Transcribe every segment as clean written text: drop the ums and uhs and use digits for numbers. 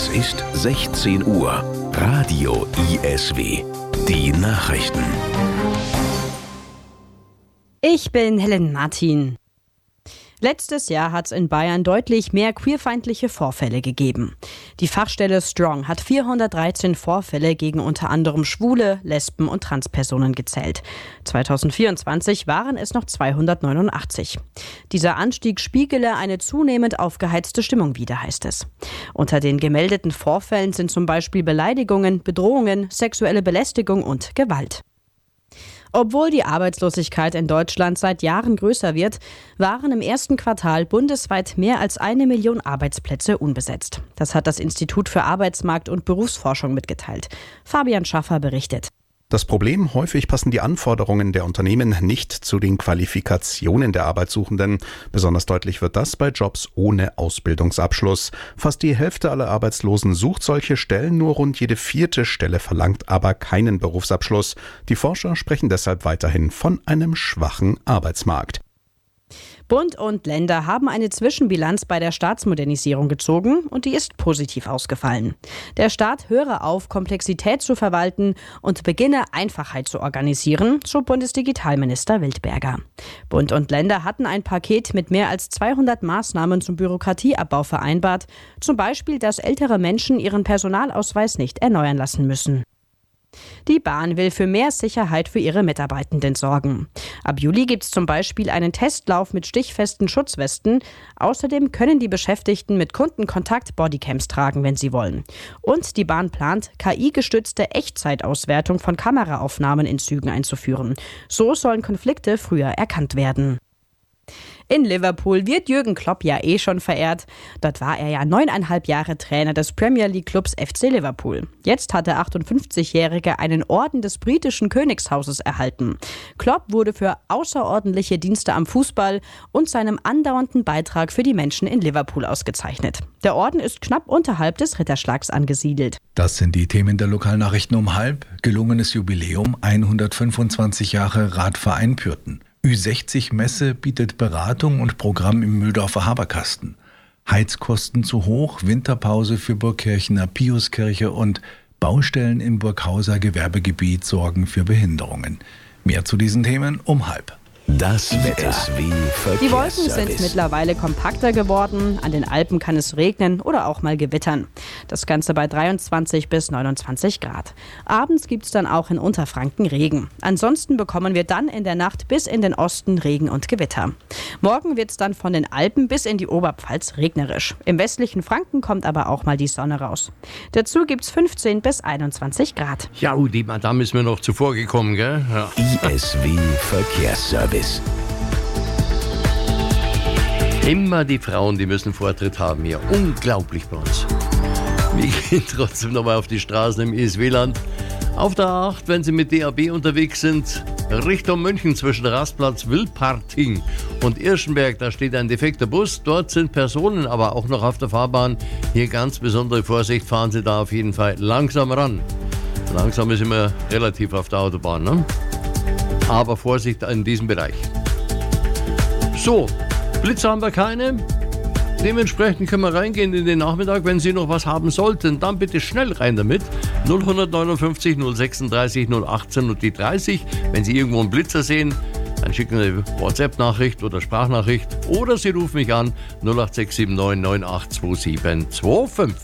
Es ist 16 Uhr. Radio ISW. Die Nachrichten. Ich bin Helen Martin. Letztes Jahr hat es in Bayern deutlich mehr queerfeindliche Vorfälle gegeben. Die Fachstelle Strong hat 413 Vorfälle gegen unter anderem Schwule, Lesben und Transpersonen gezählt. 2024 waren es noch 289. Dieser Anstieg spiegele eine zunehmend aufgeheizte Stimmung wider, heißt es. Unter den gemeldeten Vorfällen sind zum Beispiel Beleidigungen, Bedrohungen, sexuelle Belästigung und Gewalt. Obwohl die Arbeitslosigkeit in Deutschland seit Jahren größer wird, waren im ersten Quartal bundesweit mehr als 1 Million Arbeitsplätze unbesetzt. Das hat das Institut für Arbeitsmarkt- und Berufsforschung mitgeteilt. Fabian Schaffer berichtet. Das Problem: häufig passen die Anforderungen der Unternehmen nicht zu den Qualifikationen der Arbeitssuchenden. Besonders deutlich wird das bei Jobs ohne Ausbildungsabschluss. Fast die Hälfte aller Arbeitslosen sucht solche Stellen, nur rund jede 4. Stelle verlangt aber keinen Berufsabschluss. Die Forscher sprechen deshalb weiterhin von einem schwachen Arbeitsmarkt. Bund und Länder haben eine Zwischenbilanz bei der Staatsmodernisierung gezogen und die ist positiv ausgefallen. Der Staat höre auf, Komplexität zu verwalten und beginne, Einfachheit zu organisieren, so Bundesdigitalminister Wildberger. Bund und Länder hatten ein Paket mit mehr als 200 Maßnahmen zum Bürokratieabbau vereinbart, zum Beispiel, dass ältere Menschen ihren Personalausweis nicht erneuern lassen müssen. Die Bahn will für mehr Sicherheit für ihre Mitarbeitenden sorgen. Ab Juli gibt es zum Beispiel einen Testlauf mit stichfesten Schutzwesten. Außerdem können die Beschäftigten mit Kundenkontakt Bodycams tragen, wenn sie wollen. Und die Bahn plant, KI-gestützte Echtzeitauswertung von Kameraaufnahmen in Zügen einzuführen. So sollen Konflikte früher erkannt werden. In Liverpool wird Jürgen Klopp ja schon verehrt. Dort war er ja 9,5 Jahre Trainer des Premier League Clubs FC Liverpool. Jetzt hat der 58-Jährige einen Orden des britischen Königshauses erhalten. Klopp wurde für außerordentliche Dienste am Fußball und seinem andauernden Beitrag für die Menschen in Liverpool ausgezeichnet. Der Orden ist knapp unterhalb des Ritterschlags angesiedelt. Das sind die Themen der Lokalnachrichten um 12:30. Gelungenes Jubiläum, 125 Jahre Radverein Pürten. Ü60-Messe bietet Beratung und Programm im Mühldorfer Haberkasten. Heizkosten zu hoch, Winterpause für Burgkirchener Piuskirche und Baustellen im Burghauser Gewerbegebiet sorgen für Behinderungen. Mehr zu diesen Themen um 12:30. Das Verkehrsservice. Die Wolken sind mittlerweile kompakter geworden. An den Alpen kann es regnen oder auch mal gewittern. Das Ganze bei 23 bis 29 Grad. Abends gibt es dann auch in Unterfranken Regen. Ansonsten bekommen wir dann in der Nacht bis in den Osten Regen und Gewitter. Morgen wird es dann von den Alpen bis in die Oberpfalz regnerisch. Im westlichen Franken kommt aber auch mal die Sonne raus. Dazu gibt es 15 bis 21 Grad. Ja, die Madame ist mir noch zuvor gekommen, gell? Ja. ISW Verkehrsservice. Immer die Frauen, die müssen Vortritt haben hier. Unglaublich bei uns. Wir gehen trotzdem nochmal auf die Straßen im ISW-Land. Auf der A8, wenn Sie mit DAB unterwegs sind, Richtung München zwischen Rastplatz Wilparting und Irschenberg, da steht ein defekter Bus. Dort sind Personen aber auch noch auf der Fahrbahn. Hier ganz besondere Vorsicht, fahren Sie da auf jeden Fall langsam ran. Langsam ist immer relativ auf der Autobahn, ne? Aber Vorsicht in diesem Bereich. So, Blitze haben wir keine. Dementsprechend können wir reingehen in den Nachmittag. Wenn Sie noch was haben sollten, dann bitte schnell rein damit. 0159 036 018 und die 30. Wenn Sie irgendwo einen Blitzer sehen, dann schicken Sie eine WhatsApp-Nachricht oder Sprachnachricht. Oder Sie rufen mich an 08679 982725.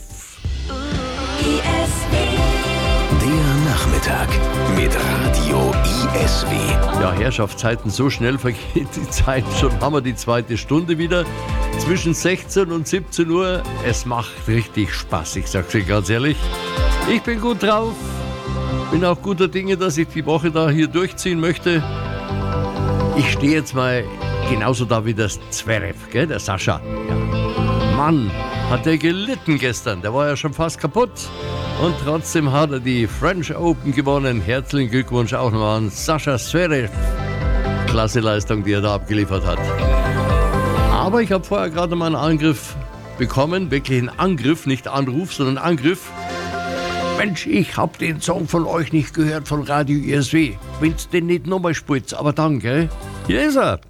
Der Nachmittag mit Radio ISW. Ja, Herrschaftszeiten, so schnell vergeht die Zeit. Schon haben wir die zweite Stunde wieder. Zwischen 16 und 17 Uhr. Es macht richtig Spaß, ich sag's Ihnen ganz ehrlich. Ich bin gut drauf. Bin auch guter Dinge, dass ich die Woche da hier durchziehen möchte. Ich stehe jetzt mal genauso da wie der Zverev, gell, der Sascha. Ja. Mann, hat der gelitten gestern. Der war ja schon fast kaputt. Und trotzdem hat er die French Open gewonnen. Herzlichen Glückwunsch auch noch an Sascha Zverev. Klasse Leistung, die er da abgeliefert hat. Aber ich habe vorher gerade mal einen Angriff bekommen. Wirklich einen Angriff, nicht Anruf, sondern Angriff. Mensch, ich hab den Song von euch nicht gehört von Radio ISW. Wenn's den nicht nochmal spielt, aber danke. Hier ist er.